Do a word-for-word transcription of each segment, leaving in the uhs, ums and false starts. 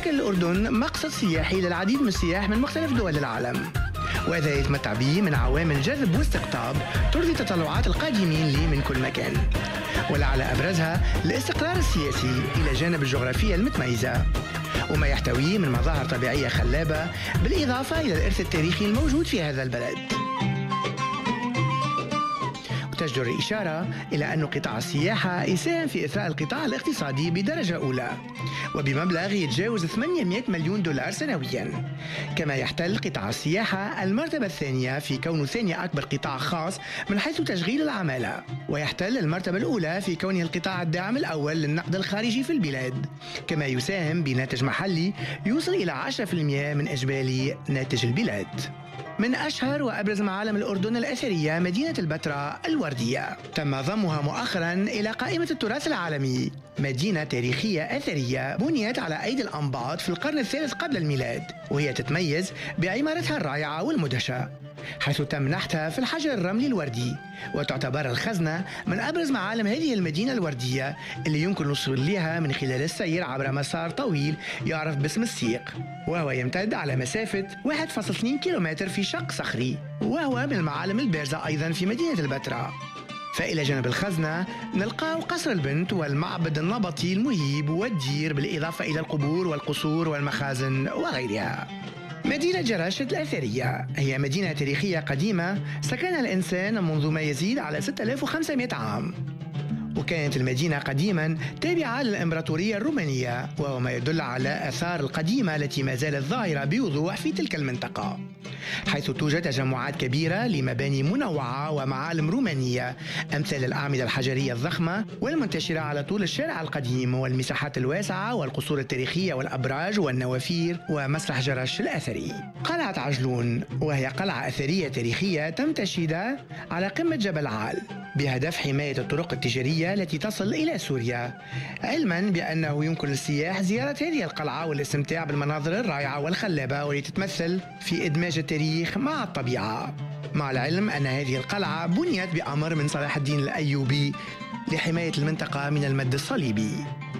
تشكل الأردن مقصد سياحي للعديد من السياح من مختلف دول العالم، وهذا يتمتع به من عوامل جذب واستقطاب ترضي تطلعات القادمين لي من كل مكان، ولعل أبرزها الاستقرار السياسي إلى جانب الجغرافية المتميزة وما يحتويه من مظاهر طبيعية خلابة، بالإضافة إلى الإرث التاريخي الموجود في هذا البلد. وتجدر الإشارة إلى أن قطاع السياحة يساهم في إثراء القطاع الاقتصادي بدرجة أولى وبمبلغ يتجاوز ثمانمئة مليون دولار سنوياً، كما يحتل قطاع السياحة المرتبة الثانية في كونه ثاني أكبر قطاع خاص من حيث تشغيل العمالة، ويحتل المرتبة الأولى في كونه القطاع الداعم الأول للنقد الخارجي في البلاد، كما يساهم بناتج محلي يوصل إلى عشرة بالمئة من إجمالي ناتج البلاد. من أشهر وأبرز معالم الأردن الأثرية مدينة البتراء الوردية، تم ضمها مؤخراً إلى قائمة التراث العالمي. مدينة تاريخية أثرية بنيت على أيدي الأنباط في القرن الثالث قبل الميلاد، وهي تتميز بعمارتها الرائعة والمدهشة، حيث تم نحتها في الحجر الرملي الوردي، وتعتبر الخزنة من أبرز معالم هذه المدينة الوردية اللي يمكن الوصول لها من خلال السير عبر مسار طويل يعرف باسم السيق، وهو يمتد على مسافة واحد فاصلة اثنين كيلومتر في شق صخري، وهو من المعالم البارزة أيضا في مدينة البتراء. فإلى جانب الخزنة نلقى قصر البنت والمعبد النبطي المهيب والدير، بالإضافة إلى القبور والقصور والمخازن وغيرها. مدينة جراشة الأثرية هي مدينة تاريخية قديمة سكنها الإنسان منذ ما يزيد على ستة آلاف وخمسمئة عام، وكانت المدينة قديما تابعة للإمبراطورية الرومانية، وهو ما يدل على آثار القديمة التي ما زالت ظاهرة بوضوح في تلك المنطقة، حيث توجد تجمعات كبيرة لمباني منوعة ومعالم رومانية أمثال الأعمدة الحجرية الضخمة والمنتشرة على طول الشارع القديم والمساحات الواسعة والقصور التاريخية والأبراج والنوافير ومسرح جرش الأثري. قلعة عجلون وهي قلعة أثرية تاريخية تمتشد على قمة جبل عال بهدف حماية الطرق التجارية التي تصل إلى سوريا، علما بأنه يمكن للسياح زيارة هذه القلعة والاستمتاع بالمناظر الرائعة والخلابة والتي تتمثل في إدماج التاريخ مع الطبيعة، مع العلم أن هذه القلعة بنيت بأمر من صلاح الدين الأيوبي لحماية المنطقة من المد الصليبي.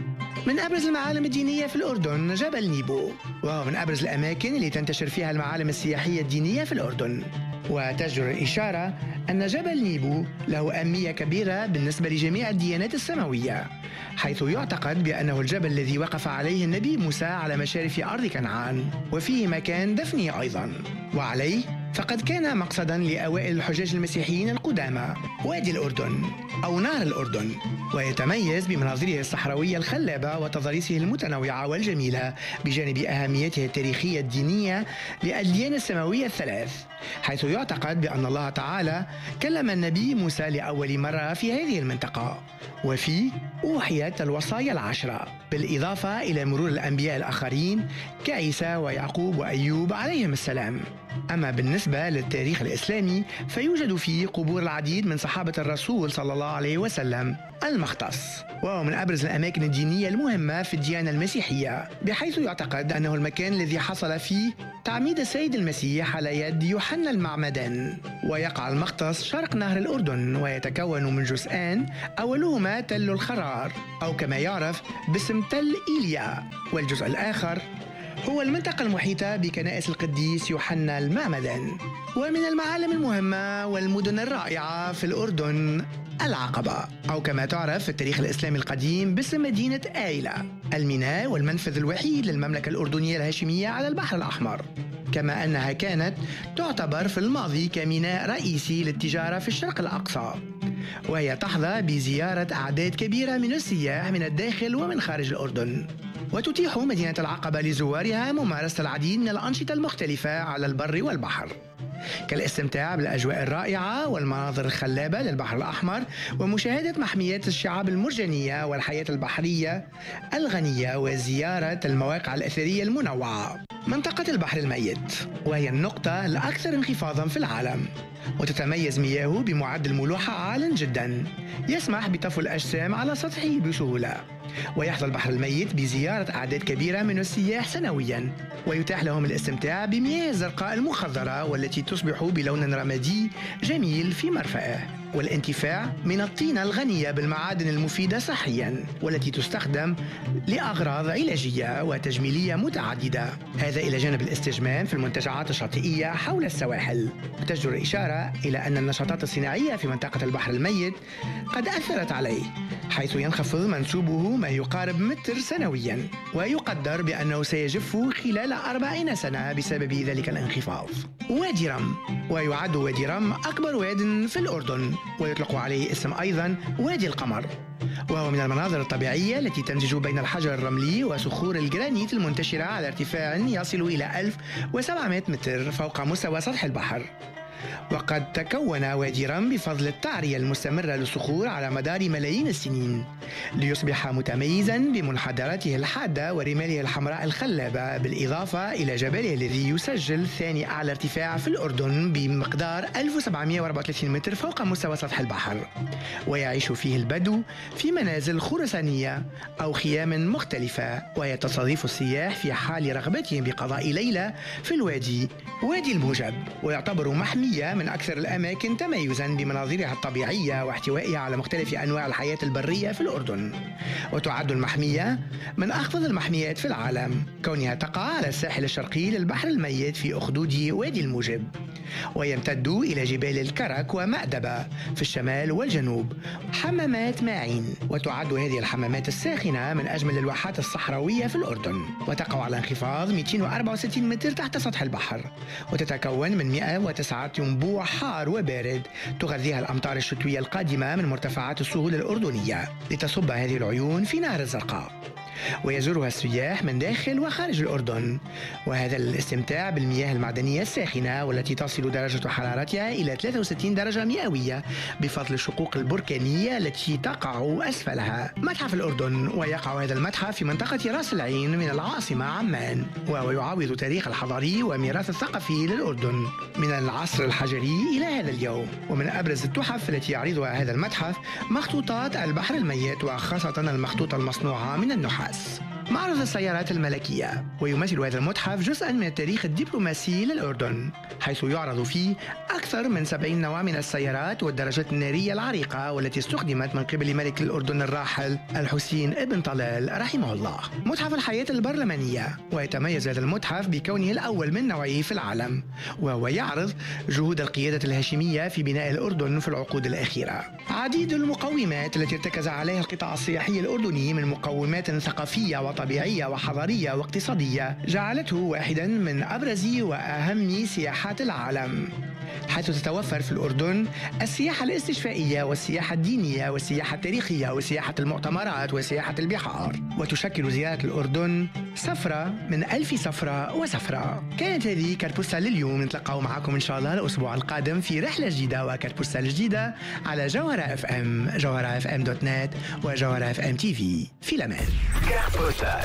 من أبرز المعالم الدينية في الأردن جبل نيبو، وهو من أبرز الأماكن اللي تنتشر فيها المعالم السياحية الدينية في الأردن، وتجدر الإشارة أن جبل نيبو له أهمية كبيرة بالنسبة لجميع الديانات السماوية، حيث يعتقد بأنه الجبل الذي وقف عليه النبي موسى على مشارف أرض كنعان، وفيه مكان دفنه أيضا، وعليه فقد كان مقصدا لأوائل الحجاج المسيحيين القدامى وادي الأردن أو نهر الأردن، ويتميز بمناظره الصحراوية الخلابة وتضاريسه المتنوعة والجميلة بجانب أهميته التاريخية الدينية للأديان السماوية الثلاث، حيث يعتقد بأن الله تعالى كلم النبي موسى لأول مرة في هذه المنطقة، وفيه أوحيت الوصايا العشرة، بالإضافة إلى مرور الأنبياء الآخرين كعيسى ويعقوب وأيوب عليهم السلام. أما بالنسبة للتاريخ الإسلامي فيوجد فيه قبور العديد من صحابة الرسول صلى الله عليه وسلم المختص، وهو من أبرز الأماكن الدينية المهمة في الديانة المسيحية، بحيث يعتقد أنه المكان الذي حصل فيه تعميد السيد المسيح على يد يوحنا المعمدان. ويقع المختص شرق نهر الأردن، ويتكون من جزئان أولهما تل الخرار أو كما يعرف باسم تل إيليا، والجزء الآخر هو المنطقة المحيطة بكنائس القديس يوحنا المعمدان. ومن المعالم المهمة والمدن الرائعة في الأردن العقبة، أو كما تعرف في التاريخ الإسلامي القديم باسم مدينة آيلة، الميناء والمنفذ الوحيد للمملكة الأردنية الهاشمية على البحر الأحمر، كما أنها كانت تعتبر في الماضي كميناء رئيسي للتجارة في الشرق الأقصى، وهي تحظى بزيارة أعداد كبيرة من السياح من الداخل ومن خارج الأردن، وتتيح مدينة العقبة لزوارها ممارسة العديد من الأنشطة المختلفة على البر والبحر، كالاستمتاع بالأجواء الرائعة والمناظر الخلابة للبحر الأحمر، ومشاهدة محميات الشعاب المرجانية والحياة البحرية الغنية، وزيارة المواقع الأثرية المنوعة. منطقة البحر الميت وهي النقطة الأكثر انخفاضا في العالم، وتتميز مياهه بمعدل ملوحة عال جدا يسمح بطفو الأجسام على سطحه بسهولة، ويحظى البحر الميت بزيارة أعداد كبيرة من السياح سنويا، ويتاح لهم الاستمتاع بمياه الزرقاء المخضرة والتي تصبح بلون رمادي جميل في مرفأه. والانتفاع من الطينة الغنية بالمعادن المفيدة صحيا والتي تستخدم لأغراض علاجية وتجميلية متعددة، هذا إلى جانب الاستجمام في المنتجعات الشاطئية حول السواحل. تجدر الإشارة إلى أن النشاطات الصناعية في منطقة البحر الميت قد أثرت عليه، حيث ينخفض منسوبه ما يقارب متر سنويا، ويقدر بأنه سيجف خلال أربعين سنة بسبب ذلك الانخفاض. وادي رم، ويعد وادي رم أكبر واد في الأردن، ويطلق عليه اسم أيضا وادي القمر، وهو من المناظر الطبيعية التي تمزج بين الحجر الرملي وصخور الجرانيت المنتشرة على ارتفاع يصل إلى ألف وسبعمائة متر فوق مستوى سطح البحر. وقد تكون وادي رم بفضل التعرية المستمرة للصخور على مدار ملايين السنين، ليصبح متميزا بمنحدراته الحادة ورماله الحمراء الخلابة، بالإضافة إلى جبله الذي يسجل ثاني أعلى ارتفاع في الأردن بمقدار ألف وسبعمائة وأربعة وثلاثين متر فوق مستوى سطح البحر. ويعيش فيه البدو في منازل خرسانية أو خيام مختلفة، ويستضيف السياح في حال رغبتهم بقضاء ليلة في الوادي وادي الموجب، ويعتبر محمية من أكثر الأماكن تميزاً بمناظرها الطبيعية واحتوائها على مختلف أنواع الحياة البرية في الأردن. وتعد المحمية من أخفض المحميات في العالم، كونها تقع على الساحل الشرقي للبحر الميت في أخدود وادي الموجب، ويمتد إلى جبال الكرك ومأدبة في الشمال والجنوب، حمامات ماعين. وتعد هذه الحمامات الساخنة من أجمل الواحات الصحراوية في الأردن، وتقع على انخفاض مئتين وأربعة وستين متر تحت سطح البحر، وتتكون من مئة وتسعة ينبوع حار وبارد تغذيها الأمطار الشتوية القادمة من مرتفعات السهول الأردنية، لتصب هذه العيون في نهر الزرقاء، ويزورها السياح من داخل وخارج الأردن، وهذا للاستمتاع بالمياه المعدنية الساخنة والتي تصل درجة حرارتها إلى ثلاثة وستين درجة مئوية بفضل الشقوق البركانية التي تقع أسفلها. متحف الأردن، ويقع هذا المتحف في منطقة راس العين من العاصمة عمان، وهو يعاود تاريخ الحضاري وميراث الثقافي للأردن من العصر الحجري إلى هذا اليوم. ومن أبرز التحف التي يعرضها هذا المتحف مخطوطات البحر الميت، وخاصة المخطوطة المصنوعة من النحاس. معرض السيارات الملكية، ويمثل هذا المتحف جزءا من التاريخ الدبلوماسي للأردن، حيث يعرض فيه أكثر من سبعين نوع من السيارات والدراجات النارية العريقة والتي استخدمت من قبل ملك الأردن الراحل الحسين ابن طلال رحمه الله. متحف الحياة البرلمانية، ويتميز هذا المتحف بكونه الأول من نوعه في العالم، وهو يعرض جهود القيادة الهاشمية في بناء الأردن في العقود الأخيرة. عديد المقومات التي ارتكز عليها القطاع السياحي الأردني من مقومات ثقافية وطبيعية وحضارية واقتصادية جعلته واحدا من أبرز وأهم سياحات العالم، حيث تتوفر في الأردن السياحة الاستشفائية والسياحة الدينية والسياحة التاريخية وسياحة المؤتمرات وسياحة البحار. وتشكل زيارة الأردن سفرة من ألف سفرة وسفرة. كانت هذه كاربوستال لليوم، نتلقاو معكم إن شاء الله الأسبوع القادم في رحلة جديدة وكاربوستال جديدة على جوهرة اف ام، جوهرة اف ام دوت نت وجوهرة اف ام تي في. في الأمان. كارت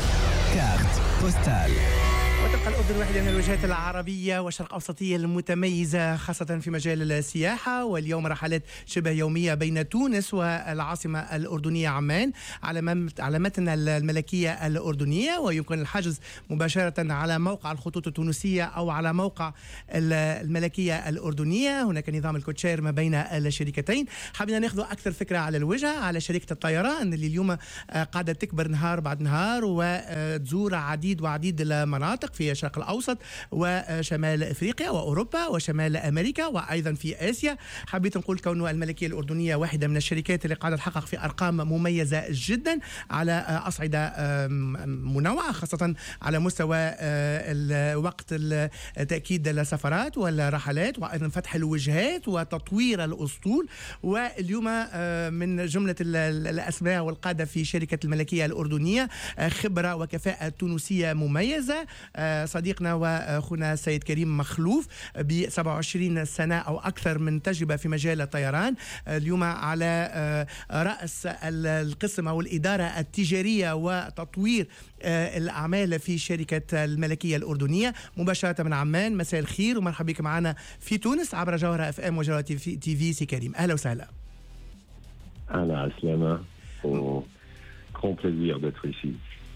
بوستال. وتبقى الأردن واحدة من الوجهات العربية والشرق أوسطية المتميزة خاصة في مجال السياحة، واليوم رحلات شبه يومية بين تونس والعاصمة الأردنية عمان على متن الملكية الأردنية، ويمكن الحجز مباشرة على موقع الخطوط التونسية أو على موقع الملكية الأردنية. هناك نظام الكوتشير ما بين الشركتين. حابين ناخذ أكثر فكرة على الوجهة على شركة الطيران اللي اليوم قاعدة تكبر نهار بعد نهار وتزور عديد وعديد المناطق في الشرق الأوسط وشمال أفريقيا وأوروبا وشمال أمريكا وأيضا في آسيا. حبيت نقول كون الملكية الأردنية واحدة من الشركات اللي قاعدة تحقق في أرقام مميزة جدا على أصعدة منوعة، خاصة على مستوى وقت تأكيد السفرات والرحلات وأيضا فتح الوجهات وتطوير الأسطول. واليوم من جملة الأسماء والقادة في شركة الملكية الأردنية خبرة وكفاءة تونسية مميزة، صديقنا واخونا السيد كريم مخلوف ب سبعة وعشرين سنة أو أكثر من تجربة في مجال الطيران، اليوم على رأس القسم أو الإدارة التجارية وتطوير الأعمال في شركة الملكية الأردنية مباشرة من عمان. مساء الخير ومرحبا بك معنا في تونس عبر جوهرة اف ام وجوهرة تي في. سي كريم أهلا وسهلا. أهلا عسلامة و grand plaisir d'être ici.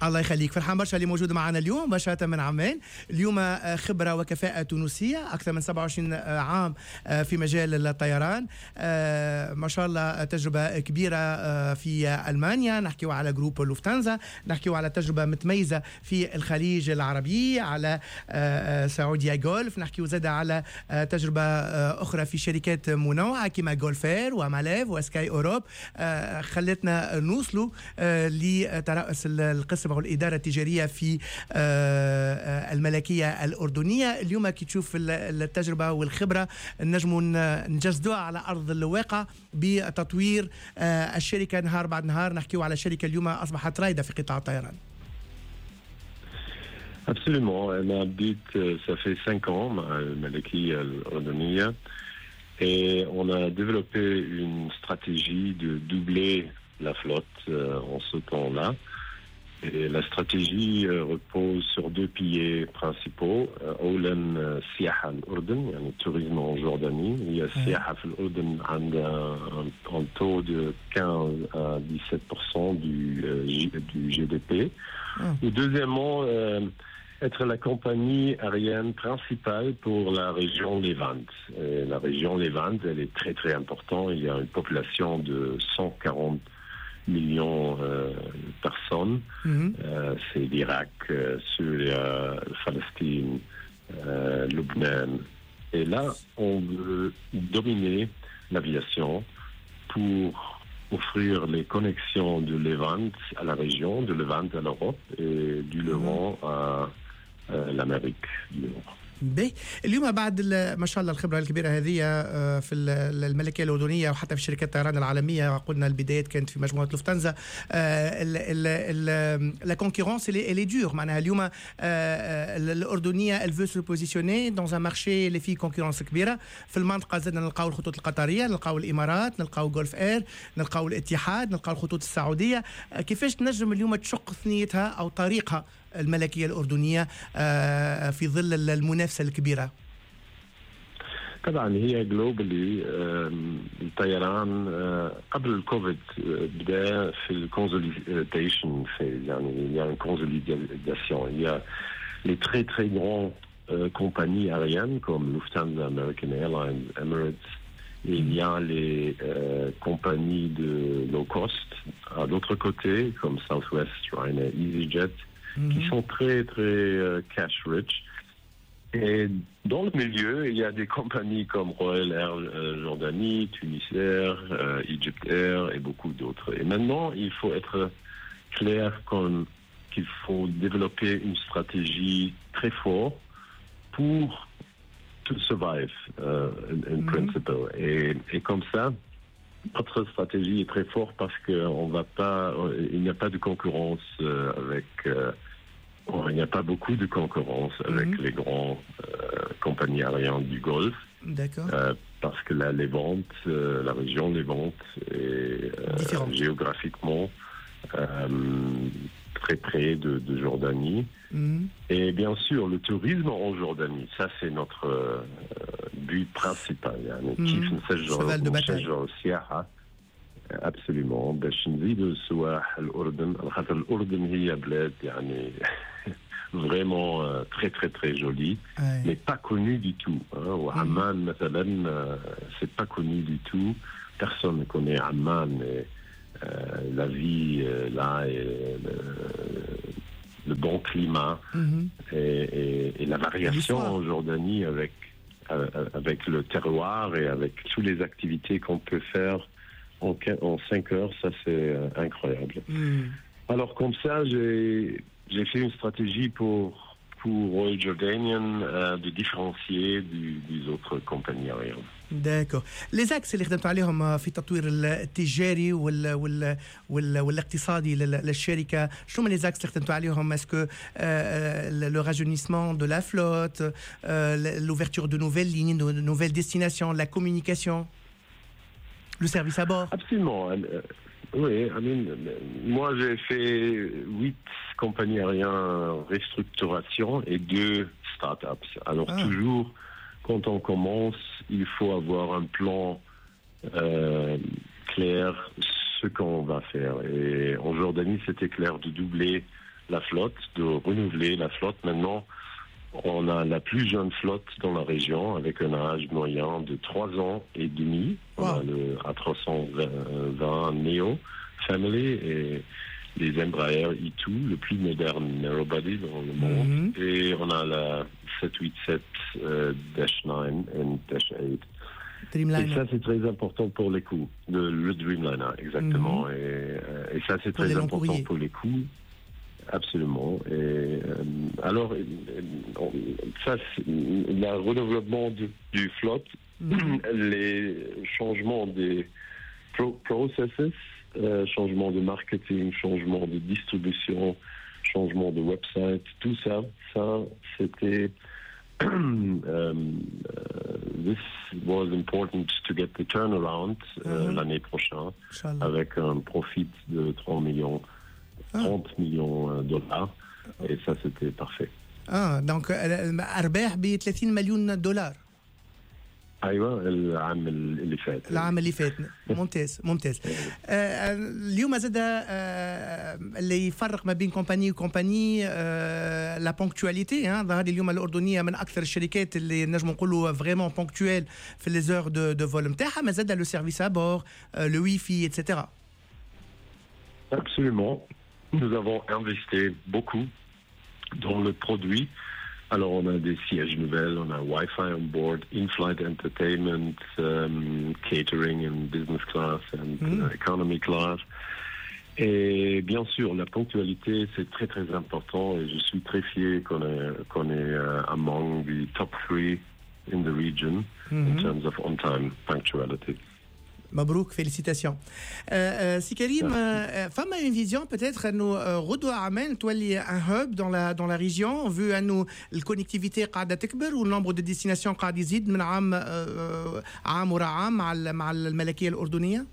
الله يخليك. فرحان برشا اللي موجود معنا اليوم مباشرة من عمان. اليوم خبرة وكفاءة تونسية، أكثر من سبعة وعشرين عام في مجال الطيران، ما شاء الله تجربة كبيرة في ألمانيا، نحكيو على جروب لوفتانزا، نحكيو على تجربة متميزة في الخليج العربي، على سعودية جولف، نحكيو زادة على تجربة أخرى في شركات منوعة كما جولفير وماليف وسكاي أوروب، خلتنا نوصلوا لترأس القسم والإدارة التجارية في الملكية الأردنية. اليوم كي تشوف التجربة والخبرة نجموا نجسدوها على أرض الواقع بتطوير الشركة نهار بعد نهار. نحكيو على شركة اليوم أصبحت رائدة في قطاع الطيران. Absolument. Elle habite, ça fait cinq ans, à Malakia al-Ordoniya, et on a développé une stratégie de doubler la flotte euh, en ce temps-là. Et la stratégie euh, repose sur deux piliers principaux. أولاً سياحة الأردن, يعني le tourisme en Jordanie. Il y a سياحة في الأردن عندها un, un taux de quinze à dix-sept pour cent du, euh, du G D P. Et deuxièmement, euh, être la compagnie aérienne principale pour la région Levante. Et la région Levante, elle est très très importante. Il y a une population de cent quarante millions euh, de personnes. Mm-hmm. Euh, c'est l'Irak, euh, Syrie, Palestine, euh, Lubnan. Et là, on veut dominer l'aviation pour offrir les connexions de Levante à la région, de Levante à l'Europe et du Levant mm-hmm. à الأمريكا اليوم. باهي اليوم بعد ما شاء الله الخبرة الكبيرة هذه في الملكية الأردنية وحتى في شركات الطيران العالمية، قلنا البدايات كانت في مجموعة لوفتانزا، la concurrence elle est dure. معناها اليوم الأردنية elle veut se positionner dans un marché اللي فيه concurrence كبيرة في المنطقة. زدنا نلقاو الخطوط القطرية، نلقاو الإمارات، نلقاو جولف إير، نلقاو الاتحاد، نلقاو الخطوط السعودية. كيفاش تنجم اليوم تشق ثنيتها أو طريقها الملكية الأردنية في ظل المنافسة الكبيرة؟ طبعا هي جلوبالي الطيران قبل الكوفيد بدا في الكونسوليديشن فيز، يعني يعني كونسوليداسيون. Il y a les très très grands compagnies aériennes comme Lufthansa, American Airlines, Emirates. Et il y a les euh, compagnies de low cost à l'autre côté comme Southwest, Ryanair, EasyJet, Mm-hmm. qui sont très, très euh, cash rich. Et dans le milieu, il y a des compagnies comme Royal Air euh, Jordanie, Tunis Air, euh, Egypt Air et beaucoup d'autres. Et maintenant, il faut être clair comme, qu'il faut développer une stratégie très forte pour to survive, euh, in, in mm-hmm. principle. Et, et comme ça, notre stratégie est très forte parce qu'on va pas, il n'y a pas de concurrence euh, avec, euh, il n'y a pas beaucoup de concurrence avec mm-hmm. les grandes euh, compagnies aériennes du Golfe. D'accord. Euh, parce que la Levante, euh, la région Levante est euh, géographiquement euh, très près de, de Jordanie. Mm-hmm. Et bien sûr, le tourisme en Jordanie, ça c'est notre euh, but principal. يعني كيف نشجعوا السياحة absolument باش نزيدوا السواح الأردن، خاطر الأردن هي بلاد يعني vraiment euh, très très très jolie, ouais. mais pas connue du tout. Hein. Ou Amman, mm. مثلا, euh, c'est pas connu du tout. Personne ne connaît Amman. Et, euh, la vie euh, là, et, le, le bon climat mm-hmm. et, et, et la variation en Jordanie avec euh, avec le terroir et avec toutes les activités qu'on peut faire en, en cinq heures, ça c'est euh, incroyable. Mm. Alors comme ça, j'ai J'ai fait une stratégie pour, pour Royal Jordanian euh, de différencier du, des autres compagnies aériennes. D'accord. Les axes اللي خدمتوا عليهم في التطوير التجاري وال وال وال والاقتصادي للشركة، شو من les axes اللي خدمتوا عليهم؟ Est-ce que euh, le rajeunissement de la flotte, euh, l'ouverture de nouvelles lignes, de nouvelles destinations, la communication, le service à bord? Absolument. Oui, I mean, moi j'ai fait huit compagnies aériennes restructuration et deux startups. Alors ah. toujours, quand on commence, il faut avoir un plan euh, clair ce qu'on va faire. Et en Jordanie, c'était clair de doubler la flotte, de renouveler la flotte. Maintenant, on a la plus jeune flotte dans la région avec un âge moyen de trois ans et demi. On wow. a le A trois cent vingt Neo Family et les Embraer E deux, le plus moderne narrowbody dans le monde. Mm-hmm. Et on a la sept cent quatre-vingt-sept euh, dash neuf et dash huit. Dreamliner. Et ça, c'est très important pour les coûts. Le, le Dreamliner, exactement. Mm-hmm. Et, euh, et ça, c'est pour très important courriers. Pour les coûts. Absolument. Et euh, alors, ça, c'est le renouvellement du, du flotte, mm-hmm. les changements des pro- processes, euh, changement de marketing, changement de distribution, changement de website, tout ça, ça, c'était um, uh, this was important to get the turnaround uh, mm-hmm. l'année prochaine, Inch'Allah. Avec un profit de trois millions. trente millions de dollars et ça c'était parfait. اه دونك ارباح ب ثلاثين مليون دولار. ايوه العام اللي فات. العام اللي فات ممتاز ممتاز. آه اليوم زاد آه اللي يفرق ما بين كومباني وكومباني آه لا بونكتواليتي. ها ظهر اليوم الاردنيه من اكثر الشركات اللي نجم نقولوا فريمون بونكتوال في لي زور دو دو فول نتاعها. ما زاد لو سيرفيس ابور لو واي فاي ايتترا. Absolument. Nous avons investi beaucoup dans le produit. Alors, on a des sièges nouvelles, on a Wi-Fi on board, in-flight entertainment, um, catering in business class and mm. uh, economy class. Et bien sûr, la ponctualité, c'est très très important et je suis très fier qu'on est, qu'on est uh, among the top three in the region mm-hmm. in terms of on-time punctuality. مبروك فيليسيتاسيون. سي كريم فما اون فيزيون بوتيتر انه غدوه عمان تولي ان هوب دون لا دون لا ريجيون فو انه الكونيكتيفيتي قاعده تكبر والنمبر دو ديستيناسيون قاعد يزيد من عام عام ورا عام مع مع الملكيه الاردنيه.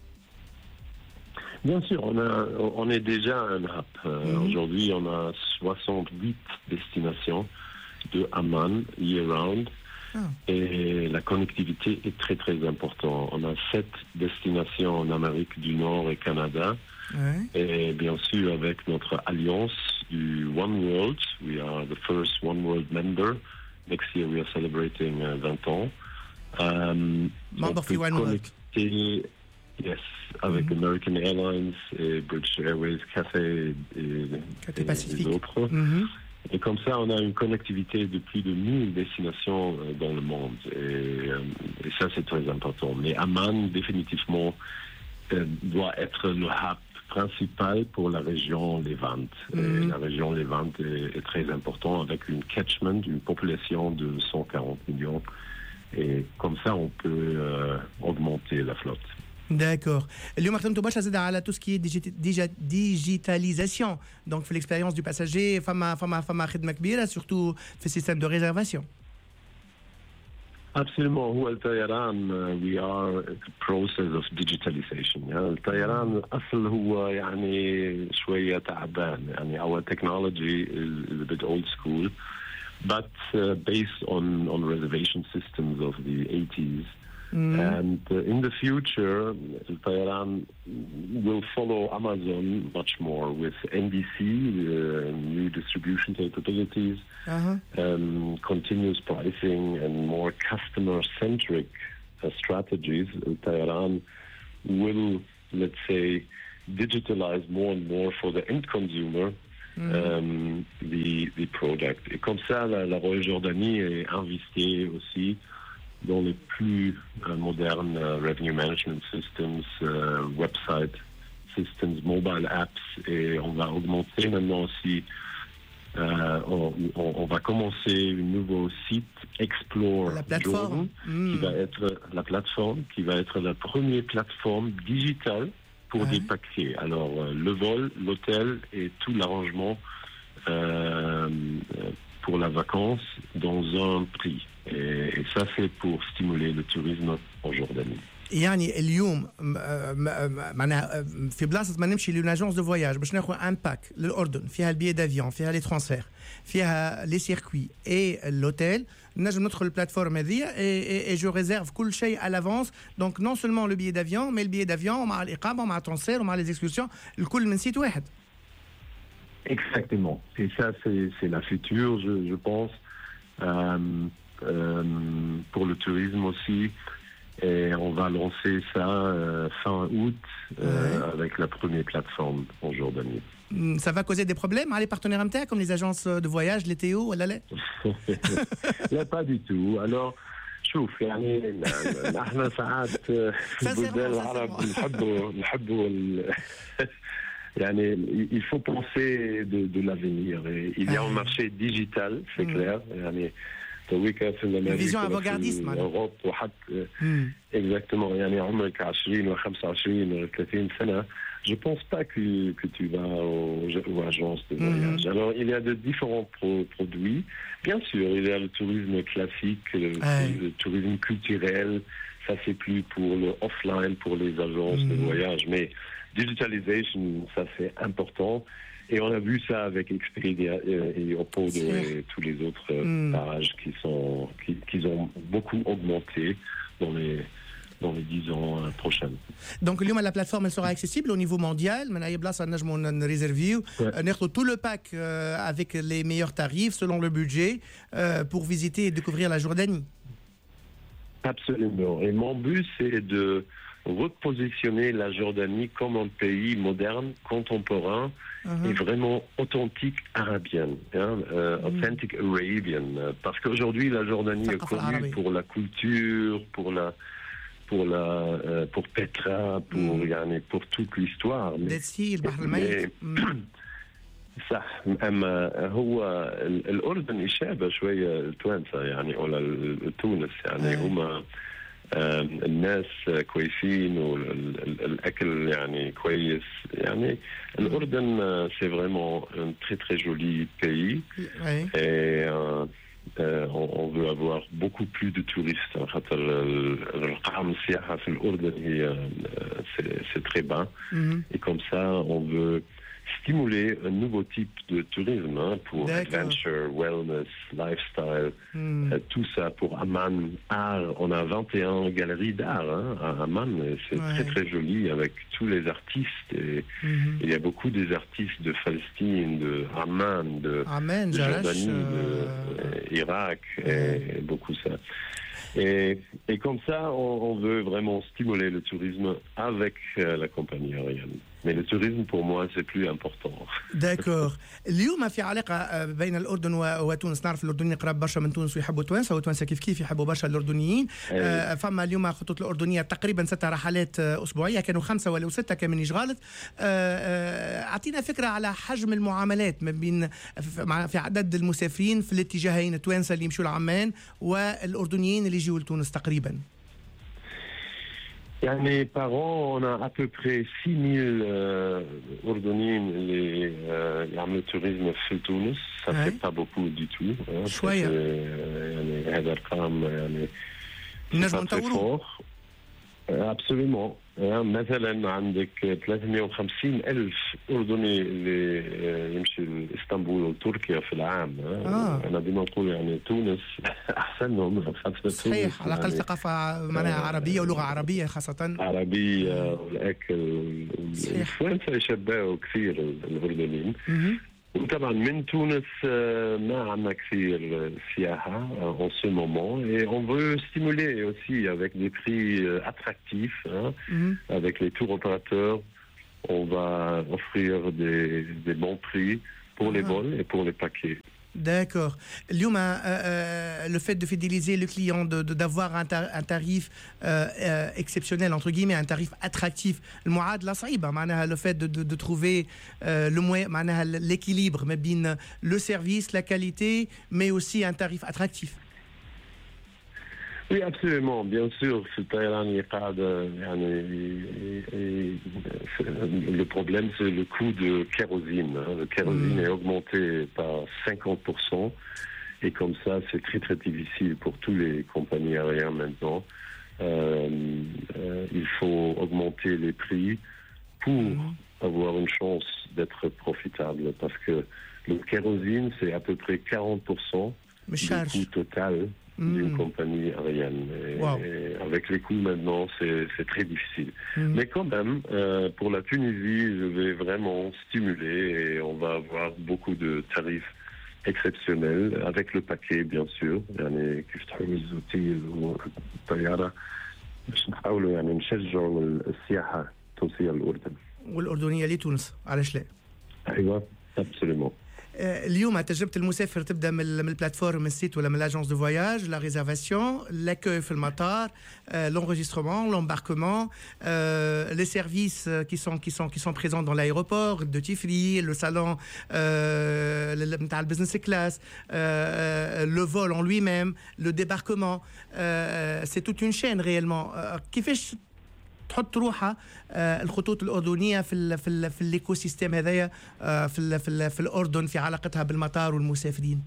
Bien sûr, on, a, on est déjà un hub. Euh, mm-hmm. Aujourd'hui, on a soixante-huit destinations de Amman year-round. Ah. Et la connectivité est très très importante. On a sept destinations en Amérique du Nord et Canada. Ouais. Et bien sûr, avec notre alliance du One World, we are the first One World member. Next year, we are celebrating uh, vingt ans. Um, Membre du One World. Yes, avec mm-hmm. American Airlines et British Airways, Cathay et, et, et les autres. Mm-hmm. Et comme ça, on a une connectivité de plus de mille destinations dans le monde. Et, et ça, c'est très important. Mais Amman, définitivement, doit être le hub principal pour la région Levante. Mm-hmm. Et la région Levante est, est très importante avec une catchment, une population de cent quarante millions. Et comme ça, on peut euh, augmenter la flotte. D'accord. اليوم خدمتوا برشا زاد على تو سكي ديجيتاليزاسيون دونك في الاكسبيريونس دو باساجي فما فما فما خدمه كبيره سورتو في السيستم دو ريزرفاسيون. Absolument. هو الطيران we are the process of digitalization. يعني الطيران الأصل هو يعني شوية تعبان. يعني our technology is, is a bit old school, but uh, based on on reservation systems of the eighties. Mm-hmm. And uh, in the future, Thailand will follow Amazon much more with N B C, uh, new distribution capabilities, uh-huh. um, continuous pricing, and more customer-centric uh, strategies. Thailand will, let's say, digitalize more and more for the end consumer. Mm-hmm. um, the the product. Et comme ça, la, la Royal Jordanie est investie aussi dans les plus euh, modernes euh, revenue management systems, euh, website systems, mobile apps, et on va augmenter maintenant aussi, euh, on, on, on va commencer un nouveau site, Explore Jordan, mmh. qui va être la plateforme, qui va être la première plateforme digitale pour ouais. des paquets. Alors, euh, le vol, l'hôtel et tout l'arrangement euh, pour la vacance dans un prix. Et ça, c'est pour stimuler le tourisme en Jordanie. يعني اليوم معناها في بلاصه ما نمشي لوناجونس دو فواياج باش ناخذ ان باك للاردن فيها البيي دافيون فيها لي ترانسفير فيها لي سيركوي اي لوتيل نجم ندخل البلاتفورم هذه اي جو ريزيرف كل شيء على لافونس دونك نون سولمون لو بيي دافيون مي البيي دافيون مع الاقامه ومع الترانسفير ومع لي اكسكورسيون الكل من سيت واحد. Exactement. Et ça, c'est, c'est la future, je, je pense, euh, euh, pour le tourisme aussi. Et on va lancer ça euh, fin août euh, ouais. avec la première plateforme en Jordanie. Ça va causer des problèmes à les partenaires M T A comme les agences de voyage, les T O ولا لا؟ لا pas du tout. Alors شوف يعني نحن ساعات في البلدان العرب نحبوا نحبوا يعني il faut penser de, de l'avenir. Et il y a un marché digital, c'est mm. clair. يعني تويكا في الأمريكا في أوروبا وحتى exactement يعني عمرك عشرين وخمسة وعشرين وثلاثين سنة. Je pense pas que, que tu vas aux, aux agences de voyage. Mmh. Alors, il y a de différents pro- produits. Bien sûr, il y a le tourisme classique, le, ouais. le tourisme culturel. Ça, c'est plus pour le offline, pour les agences mmh. de voyage. Mais digitalisation, ça, c'est important. Et on a vu ça avec Expedia et Opodo et tous les autres mmh. parages qui, sont, qui, qui ont beaucoup augmenté dans les... dans les dix ans prochains. Donc, la plateforme elle sera accessible au niveau mondial. Maintenant, on réservé tout le pack avec les meilleurs tarifs selon le budget pour visiter et découvrir la Jordanie. Absolument. Et mon but, c'est de repositionner la Jordanie comme un pays moderne, contemporain uh-huh. et vraiment authentique arabien, hein, euh, mm. authentic Arabian. Parce qu'aujourd'hui, la Jordanie est connue pour la culture, pour la pour la euh, pour Petra, pour mm. يعني pour toute l'histoire. mais صح اما هو الاردن يشابه شويه التوانسه يعني ولا تونس يعني هما الناس كويسين والاكل يعني كويس يعني الاردن سي فريمون un très très joli pays et euh, Euh, on, on veut avoir beaucoup plus de touristes. C'est, c'est très bas. Mm-hmm. Et comme ça, on veut stimuler un nouveau type de tourisme hein, pour D'accord. adventure, wellness, lifestyle, mm. euh, tout ça pour Amman, art. On a vingt et un galeries d'art hein, à Amman. C'est ouais. très très joli avec tous les artistes. Et mm-hmm. il y a beaucoup des artistes de Palestine, de Amman, de, Amen, de Jordanie, euh... de euh, Irak, ouais. et beaucoup ça. Et, et comme ça, on, on veut vraiment stimuler le tourisme avec euh, la compagnie aérienne. Mais le tourisme, pour moi, c'est plus important. D'accord. اليوم في علاقة بين الأردن وتونس. نعرف الأردنيين قراب برشا من تونس ويحبوا توانسة وتوانسة كيف كيف يحبوا برشا الأردنيين. أيه. فما اليوم خطوط الأردنية تقريبا ستة رحلات أسبوعية كانوا خمسة ولا ستة كان منيش غلط. أعطينا فكرة على حجم المعاملات ما بين في عدد المسافرين في الاتجاهين التوانسة اللي يمشوا لعمان والأردنيين اللي يجوا لتونس تقريبا. يعني par an, on a à peu près six mille euh, Ordoniens اللي euh, يعملوا tourisme في تونس. Ça ouais. fait pas beaucoup du tout. Hein. شوية. يعني هذا الرقم يعني نجم نطوروا. Absolument. مثلا عندك ثلاثمئة وخمسين ألف أردني اللي يمشي لإسطنبول وتركيا في العام. آه. أنا ديما نقول يعني تونس أحسنهم. صحيح على الأقل ثقافة معناها عربية ولغة عربية خاصة. عربية والأكل. التوانسة يشبهوا كثير الأردنيين. وطبعا من تونس ما عندنا كثير سياحة en ce moment et on veut stimuler aussi avec des prix attractifs hein, mm-hmm. avec les tours opérateurs on va offrir des, des bons prix pour ah. les vols et pour les paquets. D'accord. اليوم le fait de fidéliser le client, de, de, d'avoir un, tar- un tarif euh, euh, exceptionnel, entre guillemets, un tarif attractif, المعادلة صعيبة معناها le fait de, de, de trouver euh, le moyen, معناها l'équilibre ما بين le service, la qualité, mais aussi un tarif attractif. Oui, absolument. Bien sûr, le problème, c'est le coût de kérosine. Le kérosine mmh. est augmenté par cinquante pour cent. Et comme ça, c'est très, très difficile pour tous les compagnies aériennes maintenant. Euh, euh, il faut augmenter les prix pour mmh. avoir une chance d'être profitable. Parce que le kérosine, c'est à peu près quarante pour cent du coût total. mmh. d'une compagnie aérienne. Et, wow. et avec les coûts maintenant, c'est, c'est très difficile. Mmh. Mais quand même, euh, pour la Tunisie, je vais vraiment stimuler et on va avoir beaucoup de tarifs exceptionnels avec le paquet, bien sûr. يعني كيف تحوز اوتيل والطيارة باش نحاولوا يعني نشجعوا السياحة التونسية للأردن. والأردنية لتونس، علاش لا؟ أيوة، absolument. اليوم تجربة المسافر تبدأ من البلاتفورم، من السيت ولا من الأجنس دو فواياج، لا ريزرفاسيون، لاكوي في المطار، l'enregistrement, l'embarquement, euh, les services qui sont qui sont qui sont présents dans l'aéroport de Tiflis, le salon euh, le business class, euh, le vol en lui-même, le débarquement, euh, c'est toute une chaîne réellement. كيفاش تحط روحها الخطوط الأردنية في ال في ال في الإيكو سيستم هذايا في ال في ال في الأردن في علاقتها بالمطار والمسافرين؟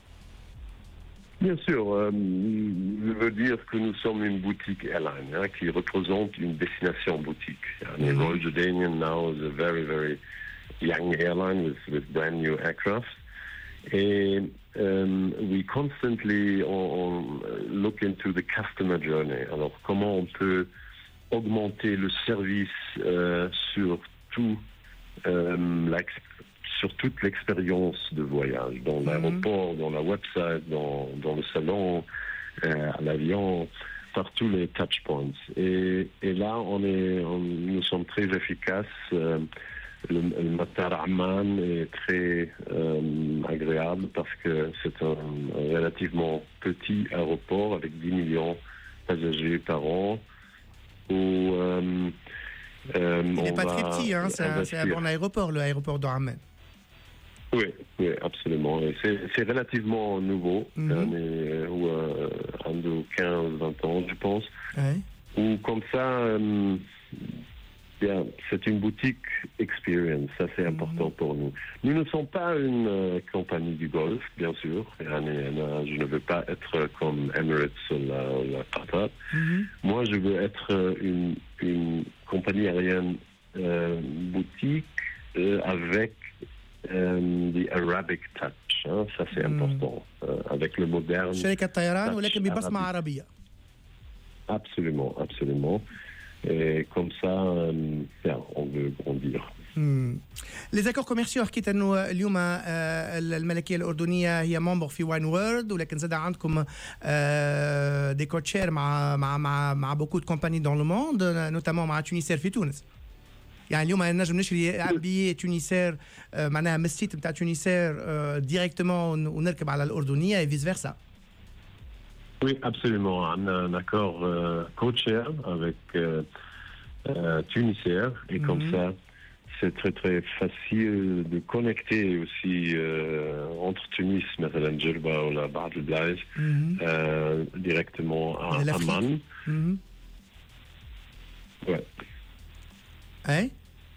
Bien sûr, euh, je veux dire que nous sommes une boutique airline hein, qui représente une destination boutique. Mm-hmm. Royal Jordanian now is a very, very young airline with, with brand new aircraft. And um, we constantly on, on look into the customer journey. Alors, comment on peut augmenter le service euh, sur tout euh, sur toute l'expérience de voyage, dans l'aéroport, dans la website, dans, dans le salon, euh, à l'avion, par tous les touch points. Et, et là, on est, on, nous sommes très efficaces. Euh, le, le Matar Amman est très euh, agréable parce que c'est un, un relativement petit aéroport avec dix millions de passagers par an. Où, euh, euh, il n'est pas très petit, hein, c'est, un, c'est un bon aéroport, l'aéroport d'Amman. Oui, oui, absolument. Et c'est, c'est relativement nouveau, mm-hmm. euh, ou euh, un de quinze vingt ans, je pense. Ouais. Ou comme ça, euh, bien, c'est une boutique experience, ça c'est important mm-hmm. pour nous. Nous ne sommes pas une euh, compagnie du Golfe, bien sûr. Je ne veux pas être comme Emirates ou la, la Qatar. Mm-hmm. Moi, je veux être une, une compagnie aérienne euh, boutique euh, avec euh, the Arabic touch. Hein, ça c'est mm-hmm. important. Euh, avec le moderne. شركة طيران ولكن ببصمة عربية. Absolument, absolument. Et comme ça, on veut grandir. Les accords commerciaux حكيت انه اليوم الملكيه الاردنيه هي ممبر في وان وورلد، ولكن زاد عندكم دي كوتشير مع مع مع مع بوكو دو كومباني دون لو موند، نوتامون مع تونيسير في تونس. يعني اليوم نجم نشري بيي تونيسير معناها من السيت نتاع تونيسير ديريكتومون ونركب على الاردنيه et vice versa. Oui, absolument. On a un accord euh, co-chair avec euh, euh, Tunisair et mm-hmm. comme ça, c'est très très facile de connecter aussi euh, entre Tunis, مثلا Djerba ou la Bahar el Blaiz, mm-hmm. euh, directement à Amman. Mm-hmm. Ouais. Hein?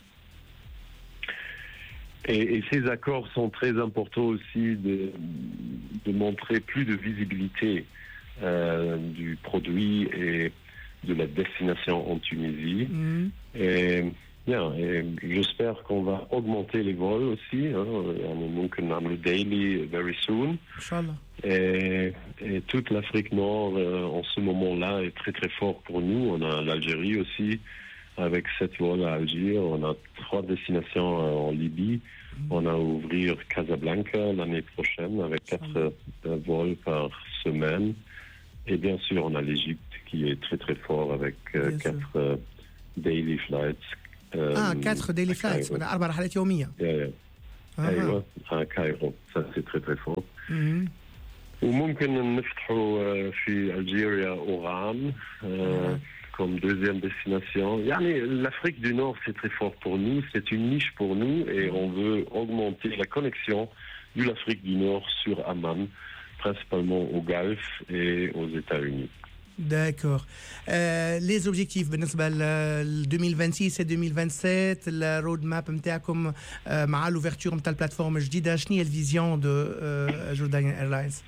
Et, et ces accords sont très importants aussi de, de montrer plus de visibilité Euh, du produit et de la destination en Tunisie. Mm. Et, bien, et j'espère qu'on va augmenter les vols aussi. Hein. Donc, on a le daily very soon. Et, et toute l'Afrique Nord, euh, en ce moment-là, est très très fort pour nous. On a l'Algérie aussi, avec sept vols à Alger. On a trois destinations euh, en Libye. Mm. On a ouvrir Casablanca l'année prochaine avec quatre euh, vols par semaine. Et bien sûr, on a l'Égypte qui est très très fort avec euh, quatre euh, daily flights. Euh, ah, quatre daily flights. On a أربع رحلات يومية. أيوة. à Cairo. Ça c'est très très fort. Mm-hmm. وممكن نفتحوا في Algérie Oran euh, comme deuxième destination. يعني l'Afrique du Nord c'est très fort pour nous. C'est une niche pour nous et on veut augmenter la connexion de l'Afrique du Nord sur Amman, principalement au Golfe et aux États-Unis. D'accord. Euh, les objectifs بالنسبة ل deux mille vingt-six et deux mille vingt-sept, la roadmap نتاعكم مع l'ouverture نتاع البلاتفورم الجديدة، شنو هي الفيزيون de Jordanian Airlines?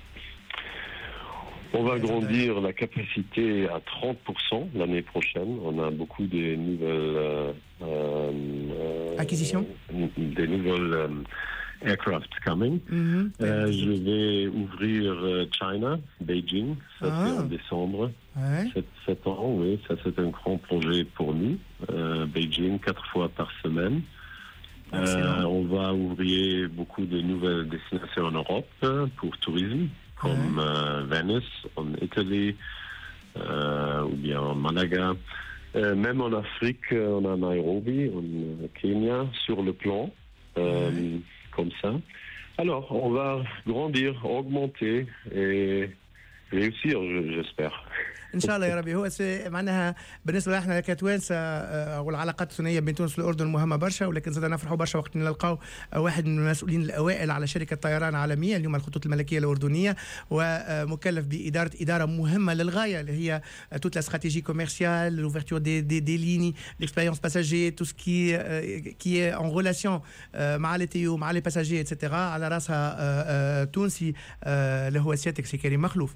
On va grandir la capacité à trente pour cent l'année prochaine. On a beaucoup de nouvelles euh, acquisitions, euh, des nouvelles euh, aircraft coming. Mm-hmm. Euh, je vais ouvrir euh, China, Beijing, ça Ah. c'est en décembre. Ouais. sept ans, oui, ça c'est un grand projet pour nous. Euh, Beijing, quatre fois par semaine. Euh, on va ouvrir beaucoup de nouvelles destinations en Europe hein, pour tourisme, comme Ouais. euh, Venice, en Italie, euh, ou bien en Malaga. Euh, même en Afrique, on a Nairobi, en Kenya, sur le plan, euh, Ouais. comme ça. Alors, on va grandir, augmenter et réussir, j'espère. ان شاء الله يا ربي. هو سي- معناها بالنسبه لنا كتوانسه آه، والعلاقات الثنائيه بين تونس والاردن مهمه برشا، ولكن زاد نفرحوا برشا وقت نلقاو واحد من المسؤولين الاوائل على شركه طيران عالميه اليوم الخطوط الملكيه الاردنيه، ومكلف باداره اداره مهمه للغايه اللي هي توت لا استراتيجي كوميرسيال، لوفرتور دي دي دي ليني، ليكسبيريونس باساجي، تو سكي كي ان ريلاسيون مع لي تيو مع لي باساجي ايتترا. على راسها آه، آه، تونسي آه، اللي هو سيادتك سي كريم مخلوف.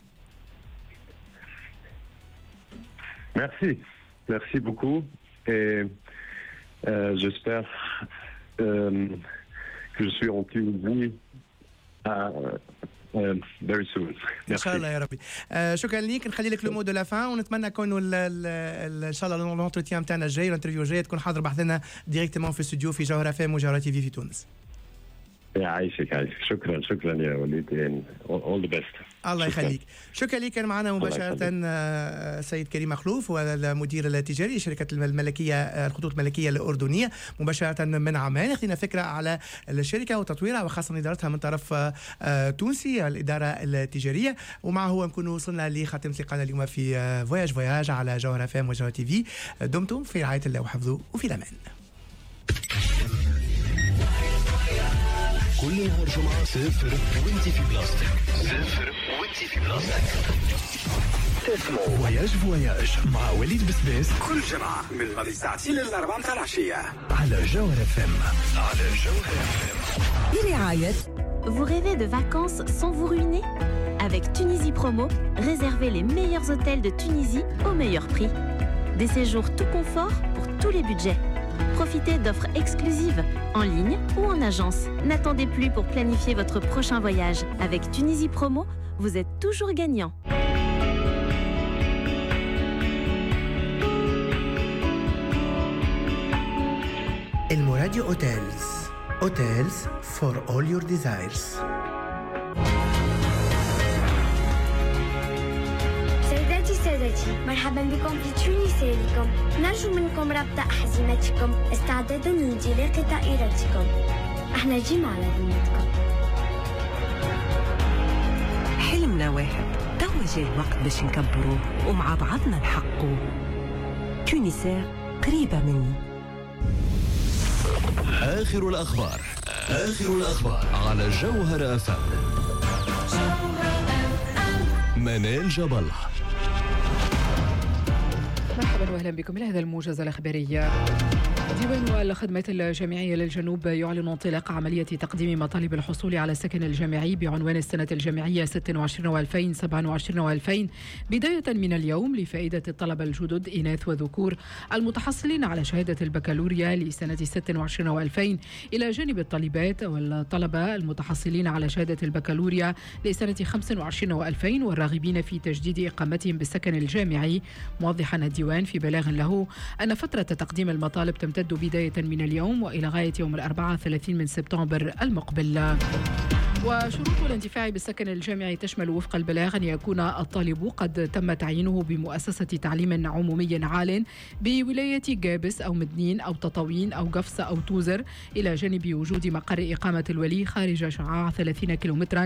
Merci, merci beaucoup. Et euh, j'espère euh, que je suis en Tunisie uh, uh, very soon. ان شاء الله يا ربي. آه شكرا ليك. نخلي لك لو مو دو لا فان، ونتمنى كونوا ال- ال- ال- ان شاء الله لونتروتيان نتاعنا الجاي الانترفيو الجاي تكون حاضر بحثنا ديريكتومون في الاستوديو في جوهره فام وجوهره تي في في تونس. يعيشك يعيشك. شكرا شكرا يا وليد. And all, all the best. الله شكراً. يخليك. شكرا لك. كان معنا مباشره يخليك. آه، السيد كريم مخلوف، هو المدير التجاري لشركه الملكيه آه، الخطوط الملكيه الاردنيه مباشره من عمان. يعطينا فكره على الشركه وتطويرها وخاصه ادارتها من طرف آه، آه، تونسي الاداره التجاريه. ومعه هو نكون وصلنا لخاتمه لقاءنا اليوم في آه، فواياج فواياج على جوهره فام وجوهره تي في. دمتم في رعايه الله وحفظه وفي الامان. كل نهار جمعة صفر وانتي في بلاستيك. صفر وانتي في بلاستيك. تسمعوا فواياج فواياج مع وليد بسبيس كل جمعة من غادي ساعتين للأربعة متاع العشية على جوهرة فم. على جوهرة فم. برعاية. Vous rêvez de vacances sans vous ruiner? Avec Tunisie Promo, réservez les meilleurs hôtels de Tunisie au meilleur prix. Des séjours tout confort pour tous les budgets. Profitez d'offres exclusives en ligne ou en agence. N'attendez plus pour planifier votre prochain voyage. Avec Tunisie Promo, vous êtes toujours gagnant. الموراديو اوتيلز. اوتيلز for all your desires. سيداتي سادتي، مرحبا بكم في تونسيلكم. نرجو منكم ربط أحزمتكم استعدادا لانطلاق طائرتكم. احنا جينا على ذمتكم. حلمنا واحد، توا جاي الوقت باش نكبروه ومع بعضنا نحققوه. تونسير قريبة مني. آخر الأخبار آخر الأخبار على جوهرة فم. منال جبل. مرحبا واهلا بكم الى هذا الموجز الاخباري. ديوان الخدمة الجامعية للجنوب يعلن انطلاق عملية تقديم مطالب الحصول على السكن الجامعي بعنوان السنة الجامعية ستة وعشرين وألفين سبعة وعشرين وألفين بداية من اليوم لفائدة الطلبة الجدد إناث وذكور المتحصلين على شهادة البكالوريا لسنة ستة وعشرين وألفين، إلى جانب الطالبات والطلبة المتحصلين على شهادة البكالوريا لسنة خمسة وعشرين وألفين والراغبين في تجديد إقامتهم بالسكن الجامعي. موضحا الديوان في بلاغ له أن فترة تقديم المطالب تمتد بداية من اليوم وإلى غاية يوم الأربعاء ثلاثين من سبتمبر المقبل. وشروط الانتفاع بالسكن الجامعي تشمل وفق البلاغ أن يكون الطالب قد تم تعيينه بمؤسسة تعليم عمومي عال بولاية جابس أو مدنين أو تطاوين أو قفص أو توزر، إلى جانب وجود مقر إقامة الولي خارج شعاع ثلاثين كيلومترا